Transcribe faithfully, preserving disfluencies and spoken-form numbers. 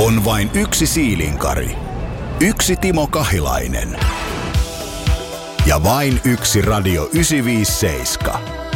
On vain yksi Siilinkari, yksi Timo Kahilainen ja vain yksi Radio yhdeksänsataaviisikymmentäseitsemän.